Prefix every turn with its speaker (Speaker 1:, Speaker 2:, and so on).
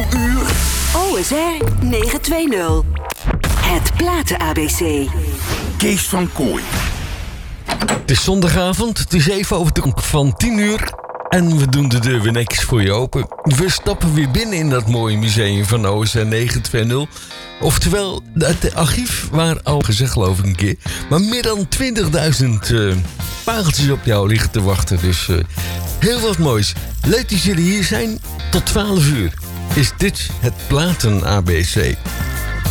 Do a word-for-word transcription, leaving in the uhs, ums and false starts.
Speaker 1: nieuw uur.
Speaker 2: O S R negenhonderdtwintig. Het Platen-A B C.
Speaker 1: Kees van Kooij.
Speaker 3: Het is zondagavond, het is even over de klok van tien uur. En we doen de deur weer netjes voor je open. We stappen weer binnen in dat mooie museum van O S R negenhonderdtwintig. Oftewel, het archief waar al gezegd geloof ik een keer. Maar meer dan twintigduizend uh, pareltjes op jou liggen te wachten. Dus uh, heel wat moois. Leuk dat jullie hier zijn. Tot twaalf uur is dit het Platen-A B C.